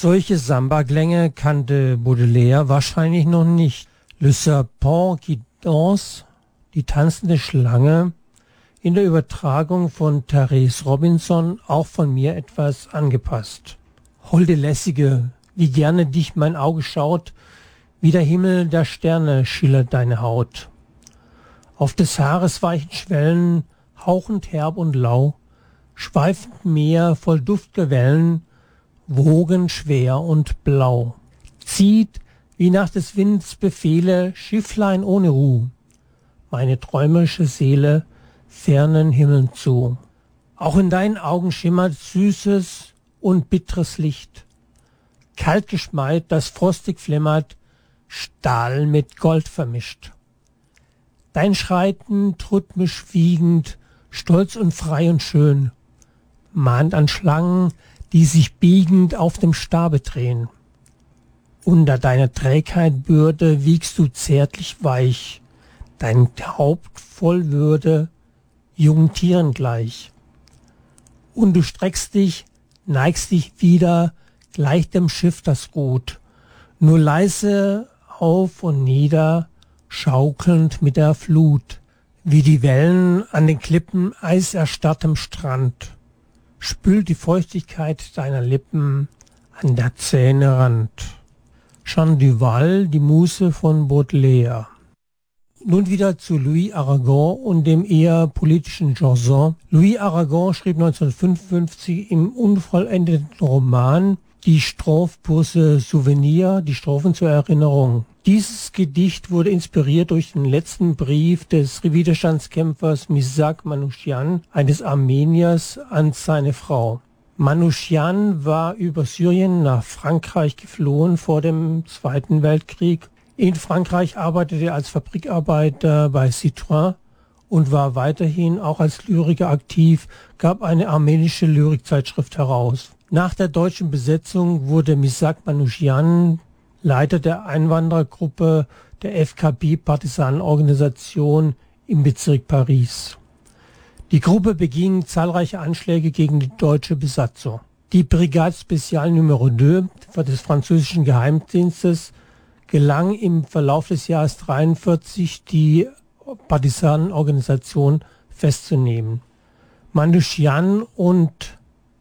Solche Samba-Klänge kannte Baudelaire wahrscheinlich noch nicht. Le Serpent qui danse, die tanzende Schlange, in der Übertragung von Therese Robinson auch von mir etwas angepasst. Holde Lässige, wie gerne dich mein Auge schaut, wie der Himmel der Sterne schillert deine Haut. Auf des Haares weichen Schwellen, hauchend herb und lau, schweifend Meer voll duft'ger Wellen, Wogen schwer und blau. Zieht, wie nach des Winds Befehle, Schifflein ohne Ruh, meine träumerische Seele fernen Himmeln zu. Auch in deinen Augen schimmert süßes und bitteres Licht. Kalt geschmeit, das frostig flimmert, Stahl mit Gold vermischt. Dein Schreiten rhythmisch wiegend, stolz und frei und schön, mahnt an Schlangen, die sich biegend auf dem Stabe drehen. Unter deiner Trägheit Bürde wiegst du zärtlich weich, dein Haupt voll Würde, jungen Tieren gleich. Und du streckst dich, neigst dich wieder, gleich dem Schiff das Gut, nur leise auf und nieder, schaukelnd mit der Flut, wie die Wellen an den Klippen eiserstarrtem Strand, spült die Feuchtigkeit deiner Lippen an der Zähne Rand. Jean Duval, die Muse von Baudelaire. Nun wieder zu Louis Aragon und dem eher politischen Jorson. Louis Aragon schrieb 1955 im unvollendeten Roman Die Strophe pour ce souvenir, die Strophen zur Erinnerung. Dieses Gedicht wurde inspiriert durch den letzten Brief des Widerstandskämpfers Missak Manouchian, eines Armeniers, an seine Frau. Manouchian war über Syrien nach Frankreich geflohen vor dem Zweiten Weltkrieg. In Frankreich arbeitete er als Fabrikarbeiter bei Citroën und war weiterhin auch als Lyriker aktiv, gab eine armenische Lyrikzeitschrift heraus. Nach der deutschen Besetzung wurde Missak Manouchian Leiter der Einwanderergruppe der FKP-Partisanenorganisation im Bezirk Paris. Die Gruppe beging zahlreiche Anschläge gegen die deutsche Besatzung. Die Brigade Spéciale Numero 2 des französischen Geheimdienstes gelang im Verlauf des Jahres 1943 die Partisanenorganisation festzunehmen. Manouchian und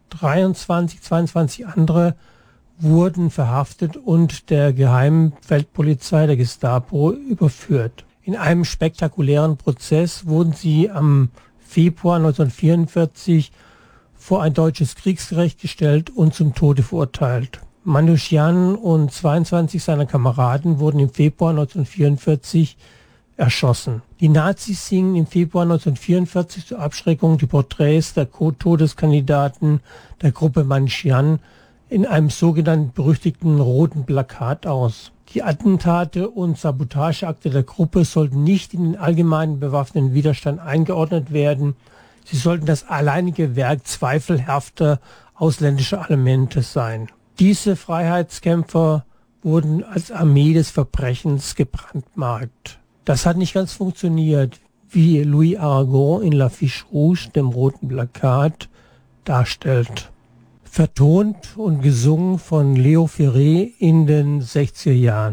22 andere wurden verhaftet und der Geheimfeldpolizei der Gestapo überführt. In einem spektakulären Prozess wurden sie am Februar 1944 vor ein deutsches Kriegsgericht gestellt und zum Tode verurteilt. Manouchian und 22 seiner Kameraden wurden im Februar 1944 erschossen. Die Nazis singen im Februar 1944 zur Abschreckung die Porträts der Todeskandidaten der Gruppe Manouchian in einem sogenannten berüchtigten roten Plakat aus. Die Attentate und Sabotageakte der Gruppe sollten nicht in den allgemeinen bewaffneten Widerstand eingeordnet werden. Sie sollten das alleinige Werk zweifelhafter ausländischer Elemente sein. Diese Freiheitskämpfer wurden als Armee des Verbrechens gebrandmarkt. Das hat nicht ganz funktioniert, wie Louis Aragon in L'Affiche Rouge, dem roten Plakat, darstellt. Vertont und gesungen von Leo Ferré in den 60er Jahren.